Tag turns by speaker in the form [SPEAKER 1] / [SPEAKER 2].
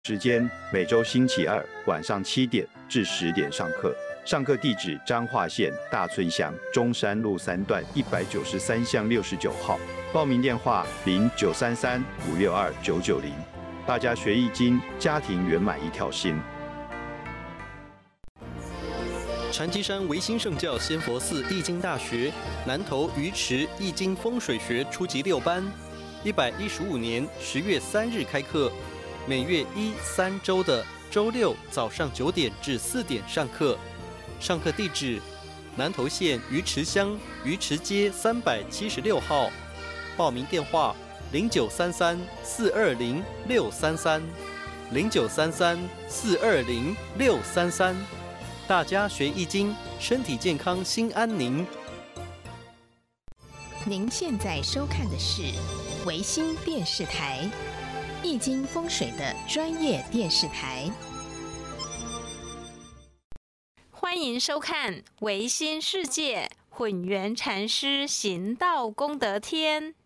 [SPEAKER 1] 时间每周星期二晚上7点至10点上课。上课地址：彰化县大村乡中山路3段193巷69号。报名电话：0933562990。大家学易经，家庭圆满一条心。
[SPEAKER 2] 禅机山维新圣教仙佛寺易经大学南投鱼池易经风水学初级6班，115年10月3日开课，每月1、3周的周六早上9点至4点上课。上课地址：南投县鱼池乡鱼池街376号。报名电话：0933-420-633，0933-420-633。大家学易经，身体健康，心安宁。
[SPEAKER 3] 您现在收看的是维新电视台，易经风水的专业电视台。
[SPEAKER 4] 欢迎收看维新世界混元禅师行道功德篇。